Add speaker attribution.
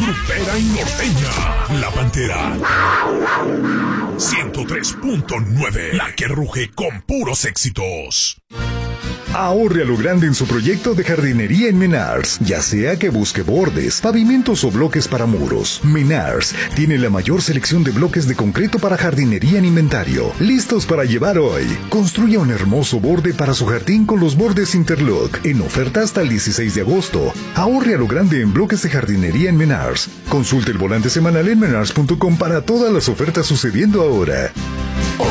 Speaker 1: grupera y norteña. La Pantera. 103.9. La que ruge con puros éxitos.
Speaker 2: Ahorre a lo grande en su proyecto de jardinería en Menards, ya sea que busque bordes, pavimentos o bloques para muros. Menards tiene la mayor selección de bloques de concreto para jardinería en inventario, listos para llevar hoy. Construya un hermoso borde para su jardín con los bordes Interlock, en oferta hasta el 16 de agosto. Ahorre a lo grande en bloques de jardinería en Menards. Consulte el volante semanal en menards.com para todas las ofertas sucediendo ahora.